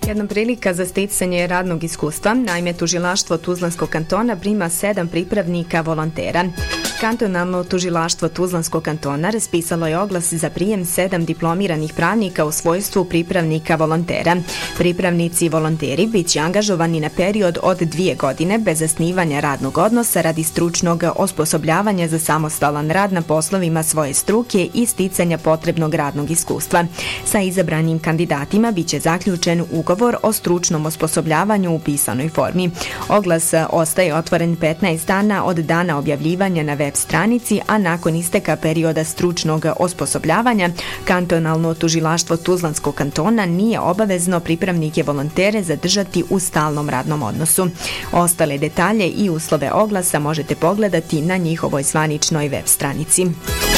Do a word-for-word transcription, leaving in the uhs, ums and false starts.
Jedna prilika za sticanje radnog iskustva. Naime, tužilaštvo Tuzlanskog kantona prima sedam pripravnika volontera. Kantonalno tužilaštvo Tuzlanskog kantona raspisalo je oglas za prijem sedam diplomiranih pravnika u svojstvu pripravnika volontera. Pripravnici i volonteri bit će angažovani na period od dvije godine bez zasnivanja radnog odnosa radi stručnog osposobljavanja za samostalan rad na poslovima svoje struke i sticanja potrebnog radnog iskustva. Sa izabranim kandidatima bit će zaključen ugovor o stručnom osposobljavanju u pisanoj formi. Oglas ostaje otvoren petnaest dana od dana objavljivanja na web stranici, a nakon isteka perioda stručnog osposobljavanja, kantonalno tužilaštvo Tuzlanskog kantona nije obavezno pripravnike volontere zadržati u stalnom radnom odnosu. Ostale detalje i uslove oglasa možete pogledati na njihovoj zvaničnoj web stranici.